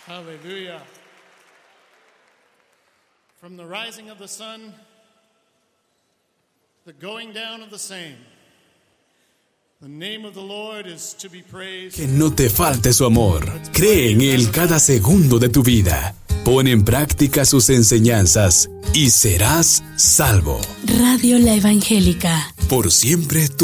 Hallelujah. From the rising of the sun, the going down of the same, the name of the Lord is to be praised. Que no te falte su amor. Cree en Él cada segundo de tu vida. Pon en práctica sus enseñanzas y serás salvo. Radio La Evangélica. Por siempre